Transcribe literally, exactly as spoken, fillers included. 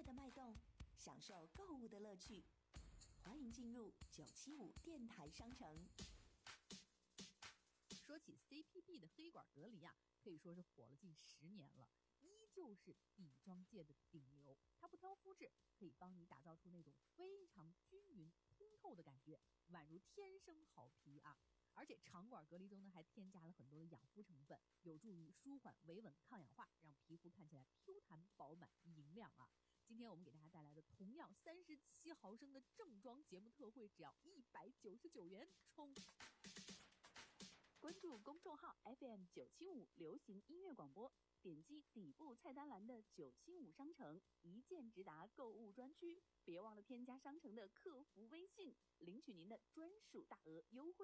的脉动，享受购物的乐趣。欢迎进入九七五电台商城。 说起 C P B 的黑管隔离啊，可以说是火了近十年了，依旧是底妆界的顶流。它不挑肤质，可以帮你打造出那种非常均匀通透的感觉，宛如天生好皮啊！而且长管隔离中呢，还添加了很多的养肤成分，有助于舒缓、维稳、抗氧化，让皮肤看起来 Q 弹、饱满、莹亮啊！今天我们给大家带来的同样三十七毫升的正装节目特惠，只要一百九十九元冲！ 关注公众号 F M 九七五流行音乐广播，点击底部菜单栏的九七五商城，一键直达购物专区。别忘了添加商城的客服微信，领取您的专属大额优惠。